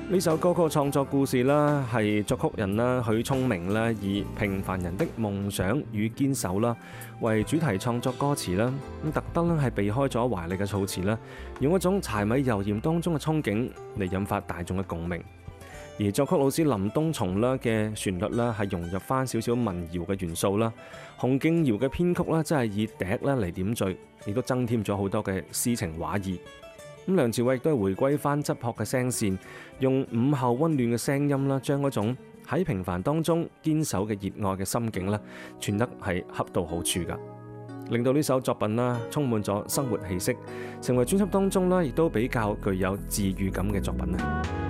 呢首歌曲嘅創作故事啦，係作曲人啦許聰明啦，以平凡人的夢想與堅守啦為主題創作歌詞啦，咁特登係避開咗華麗嘅措辭啦，用一種柴米油鹽當中嘅憧憬嚟引發大眾嘅共鳴。而作曲老師林東松啦嘅旋律啦係融入翻少少民謠嘅元素啦，洪敬堯嘅編曲啦真係以笛啦嚟點綴，亦都增添咗好多嘅詩情畫意。咁梁朝偉亦都係回歸翻質樸嘅聲線，用午後溫暖嘅聲音啦，將嗰種喺平凡當中堅守嘅熱愛嘅心境啦，傳得係恰到好處噶，令到呢首作品啦充滿咗生活氣息，成為專輯當中啦亦都比較具有治愈感嘅作品啊！